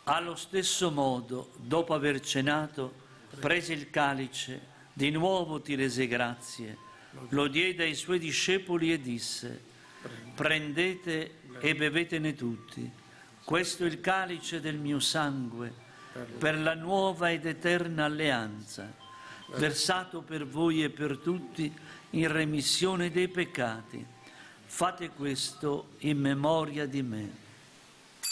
Allo stesso modo, dopo aver cenato, prese il calice, di nuovo ti rese grazie, lo diede ai suoi discepoli e disse: prendete e bevetene tutti, questo è il calice del mio sangue, per la nuova ed eterna alleanza, versato per voi e per tutti in remissione dei peccati. Fate questo in memoria di me.